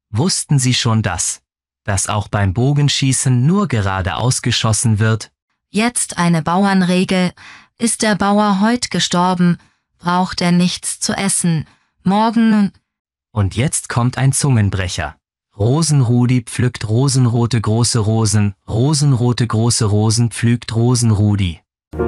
Wussten Sie schon das? Dass auch beim Bogenschießen nur geradeaus geschossen wird? Jetzt eine Bauernregel. Ist der Bauer heut gestorben, braucht er nichts zu essen. Morgen. Und jetzt kommt ein Zungenbrecher. Rosenrudi pflückt rosenrote große Rosen, rosenrote große Rosen pflügt Rosenrudi.